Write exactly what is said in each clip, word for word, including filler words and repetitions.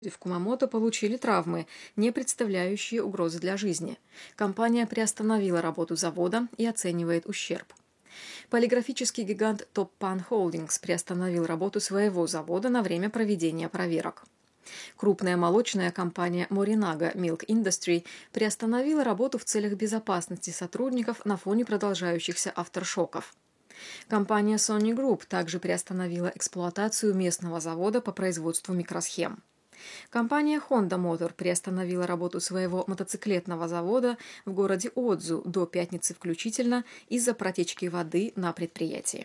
в Кумамото получили травмы, не представляющие угрозы для жизни. Компания приостановила работу завода и оценивает ущерб. Полиграфический гигант Toppan Holdings приостановил работу своего завода на время проведения проверок. Крупная молочная компания Morinaga Milk Industry приостановила работу в целях безопасности сотрудников на фоне продолжающихся авторшоков. Компания Sony Group также приостановила эксплуатацию местного завода по производству микросхем. Компания Honda Motor приостановила работу своего мотоциклетного завода в городе Одзу до пятницы включительно из-за протечки воды на предприятии.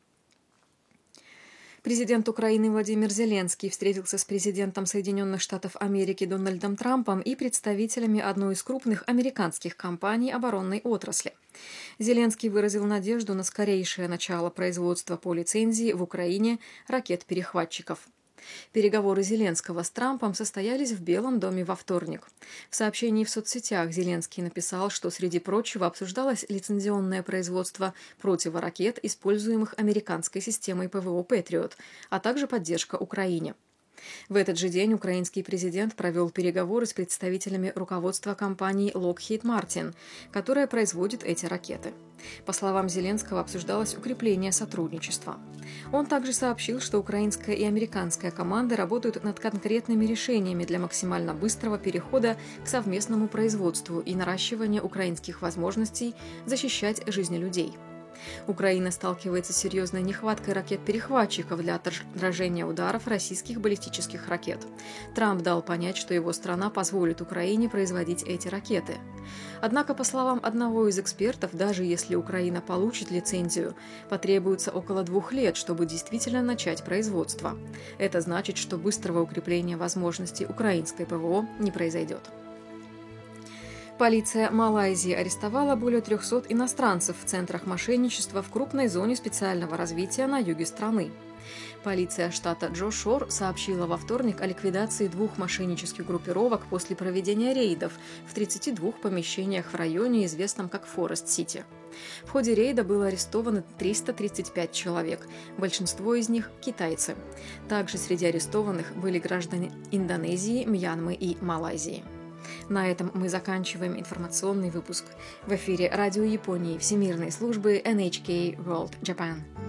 Президент Украины Владимир Зеленский встретился с президентом Соединенных Штатов Америки Дональдом Трампом и представителями одной из крупных американских компаний оборонной отрасли. Зеленский выразил надежду на скорейшее начало производства по лицензии в Украине ракет-перехватчиков. Переговоры Зеленского с Трампом состоялись в Белом доме во вторник. В сообщении в соцсетях Зеленский написал, что среди прочего обсуждалось лицензионное производство противоракет, используемых американской системой ПВО «Патриот», а также поддержка Украине. В этот же день украинский президент провел переговоры с представителями руководства компании Lockheed Martin, которая производит эти ракеты. По словам Зеленского, обсуждалось укрепление сотрудничества. Он также сообщил, что украинская и американская команды работают над конкретными решениями для максимально быстрого перехода к совместному производству и наращивания украинских возможностей защищать жизни людей. Украина сталкивается с серьезной нехваткой ракет-перехватчиков для отражения ударов российских баллистических ракет. Трамп дал понять, что его страна позволит Украине производить эти ракеты. Однако, по словам одного из экспертов, даже если Украина получит лицензию, потребуется около двух лет, чтобы действительно начать производство. Это значит, что быстрого укрепления возможностей украинской ПВО не произойдет. Полиция Малайзии арестовала более трехсот иностранцев в центрах мошенничества в крупной зоне специального развития на юге страны. Полиция штата Джошор сообщила во вторник о ликвидации двух мошеннических группировок после проведения рейдов в тридцати двух помещениях в районе, известном как Форест-Сити. В ходе рейда было арестовано триста тридцать пять человек, большинство из них – китайцы. Также среди арестованных были граждане Индонезии, Мьянмы и Малайзии. На этом мы заканчиваем информационный выпуск. В эфире Радио Японии Всемирной службы эн эйч кей World Japan.